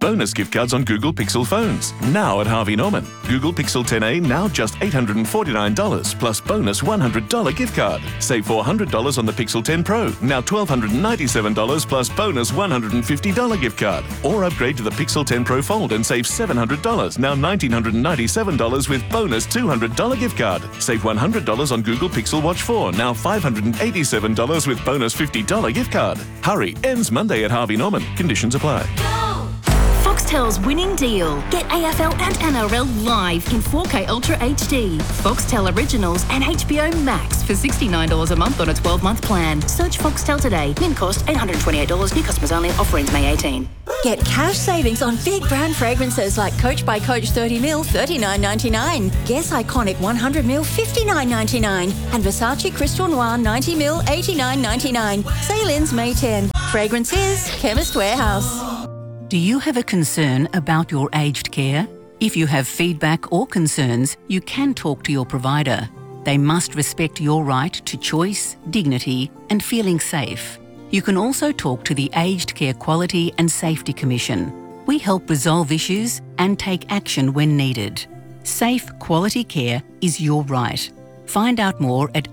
bonus gift cards on Google Pixel phones. Now at Harvey Norman. Google Pixel 10a now just $849 plus bonus $100 gift card. Save $400 on the Pixel 10 Pro. Now $1,297 plus bonus $150 gift card. Or upgrade to the Pixel 10 Pro Fold and save $700. Now $1,997 with bonus $200 gift card. Save $100 on Google Pixel Watch 4. Now $587 with bonus $50 gift card. Hurry, ends Monday at Harvey Norman. Conditions apply. Foxtel's winning deal. Get AFL and NRL live in 4K Ultra HD. Foxtel Originals and HBO Max for $69 a month on a 12-month plan. Search Foxtel today. Min cost $828. New customers only. Offer ends May 18. Get cash savings on big brand fragrances like Coach by Coach 30ml, $39.99. Guess Iconic 100ml, $59.99. And Versace Crystal Noir 90ml, $89.99. Sale ends May 10. Fragrances, Chemist Warehouse. Do you have a concern about your aged care? If you have feedback or concerns, you can talk to your provider. They must respect your right to choice, dignity, and feeling safe. You can also talk to the Aged Care Quality and Safety Commission. We help resolve issues and take action when needed. Safe, quality care is your right. Find out more at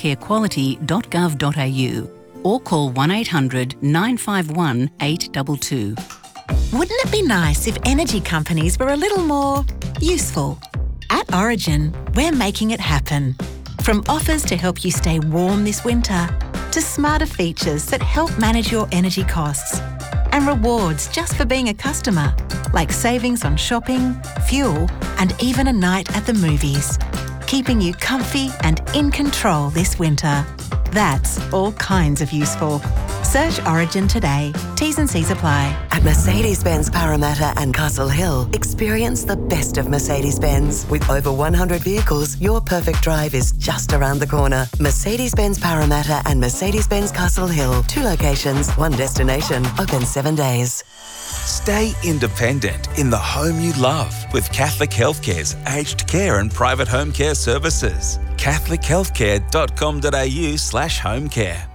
agedcarequality.gov.au or call 1800 951 822. Wouldn't it be nice if energy companies were a little more useful? At Origin, we're making it happen. From offers to help you stay warm this winter, to smarter features that help manage your energy costs, and rewards just for being a customer, like savings on shopping, fuel, and even a night at the movies, keeping you comfy and in control this winter. That's all kinds of useful. Search Origin today. T's and C's apply. At Mercedes-Benz Parramatta and Castle Hill, experience the best of Mercedes-Benz. With over 100 vehicles, your perfect drive is just around the corner. Mercedes-Benz Parramatta and Mercedes-Benz Castle Hill. 2 locations, 1 destination. Open 7 days. Stay independent in the home you love with Catholic Healthcare's aged care and private home care services. catholichealthcare.com.au/homecare.